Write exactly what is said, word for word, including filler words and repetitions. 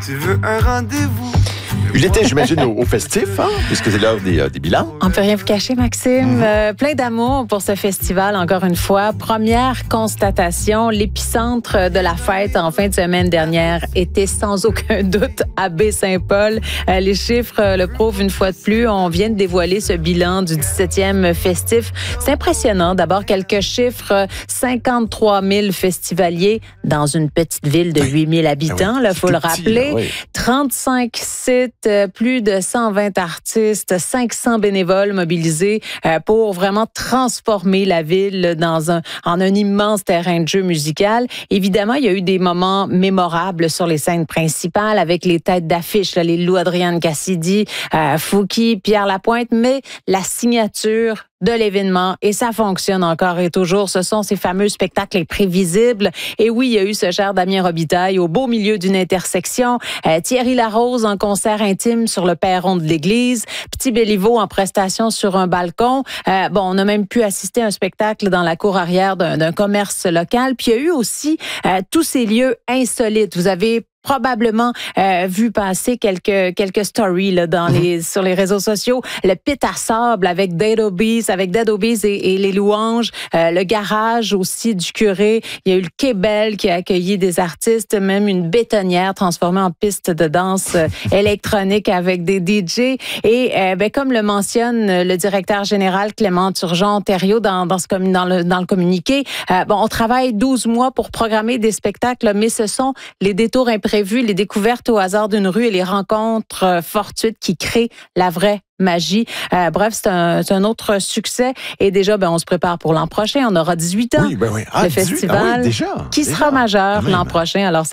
Tu veux un rendez-vous? Il était, j'imagine, au, au festif, hein, puisque c'est l'heure des, euh, des bilans. On peut rien vous cacher, Maxime. Mmh. Euh, plein d'amour pour ce festival, encore une fois. Première constatation, l'épicentre de la fête en fin de semaine dernière était sans aucun doute à Baie-Saint-Paul. Euh, les chiffres euh, le prouvent une fois de plus. On vient de dévoiler ce bilan du dix-septième festif. C'est impressionnant. D'abord, quelques chiffres. cinquante-trois mille festivaliers dans une petite ville de huit mille habitants, il faut le rappeler. Petit, oui. trente-cinq sites, plus de cent vingt artistes, cinq cents bénévoles mobilisés euh, pour vraiment transformer la ville dans un, en un immense terrain de jeu musical. Évidemment, il y a eu des moments mémorables sur les scènes principales avec les têtes d'affiche, là, les Lou Adrienne Cassidy, euh, Fouki, Pierre Lapointe, mais la signature de l'événement, et ça fonctionne encore et toujours. Ce sont ces fameux spectacles imprévisibles. Et oui, il y a eu ce cher Damien Robitaille au beau milieu d'une intersection, euh, Thierry Larose en concert intime sur le perron de l'église, Petit Béliveau en prestation sur un balcon. Euh, bon, on a même pu assister à un spectacle dans la cour arrière d'un, d'un commerce local. Puis il y a eu aussi euh, tous ces lieux insolites. Vous avez probablement euh, vu passer quelques quelques stories là, dans mm-hmm. les sur les réseaux sociaux. Le pit à sable avec Dead Obies, avec Dead Obies et, et les louanges. Euh, le garage aussi du curé. Il y a eu le Québel qui a accueilli des artistes, même une bétonnière transformée en piste de danse euh, électronique avec des D J. Et euh, ben, comme le mentionne le directeur général Clément Turgeon-Ontario dans dans ce dans le dans le communiqué, euh, bon, on travaille douze mois pour programmer des spectacles, mais ce sont les détours imprévus, les découvertes au hasard d'une rue et les rencontres euh, fortuites qui créent la vraie magie. Euh, bref, c'est un, c'est un autre succès. Et déjà, ben, on se prépare pour l'an prochain. On aura dix-huit ans. Oui, ben oui. Ah, le dix-huit, festival ah oui, déjà, qui déjà, sera majeur l'an prochain. Alors,